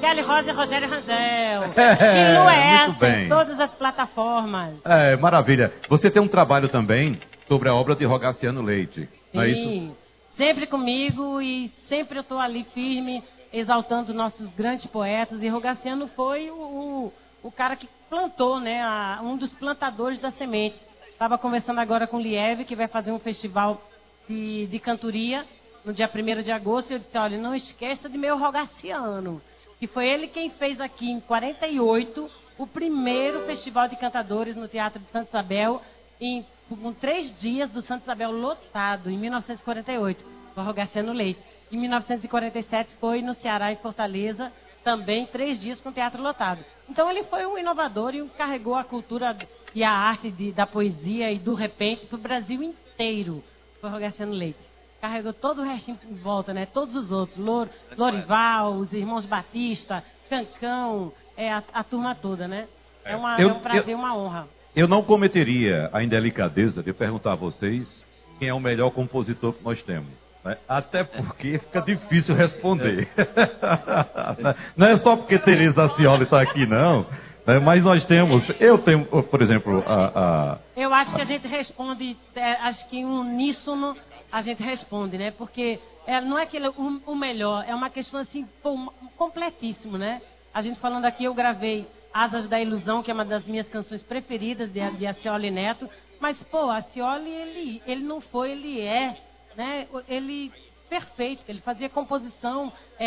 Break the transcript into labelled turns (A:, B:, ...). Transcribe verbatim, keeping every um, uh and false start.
A: Kelly Rosa e Rogério Rangel.
B: É,
A: que não é
B: muito
A: essa,
B: bem.
A: em todas as plataformas.
B: É, maravilha. Você tem um trabalho também sobre a obra de Rogaciano Leite, não é isso?
A: Sim, sempre comigo e sempre eu estou ali firme, exaltando nossos grandes poetas. E Rogaciano foi o, o, o cara que plantou, né, a, um dos plantadores da semente. Estava conversando agora com o Lieve, que vai fazer um festival de, de cantoria no dia primeiro de agosto. E eu disse, olha, não esqueça de meu Rogaciano, que foi ele quem fez aqui em quarenta e oito o primeiro festival de cantadores no Teatro de Santa Isabel, em, com três dias do Santa Isabel lotado, em mil novecentos e quarenta e oito, com Rogaciano Leite. Em mil novecentos e quarenta e sete foi no Ceará e Fortaleza, também três dias com teatro lotado. Então ele foi um inovador e carregou a cultura e a arte de, da poesia e do repente para o Brasil inteiro, foi Rogaciano Leite. Carregou todo o restinho em volta, né? Todos os outros. Lour, Lorival, os irmãos Batista, Cancão, é, a, a turma toda, né? É, uma,
B: Eu-
A: é um prazer,
B: eu-
A: uma honra.
B: Eu não cometeria a indelicadeza de perguntar a vocês quem é o melhor compositor que nós temos, né? Até porque fica difícil responder. Não é só porque Tereza Acioli está aqui, não. Né? Mas nós temos, eu tenho, por exemplo, a... a-
A: Eu acho que a gente responde, é, acho que em uníssono a gente responde, né? Porque é, não é aquele o, o melhor, é uma questão assim, pô, um- completíssimo, né? A gente falando aqui, eu gravei Asas da Ilusão, que é uma das minhas canções preferidas de, de Acioli Neto, mas, pô, Acioli, ele, ele não foi, ele é, né? Ele perfeito, ele fazia composição... é,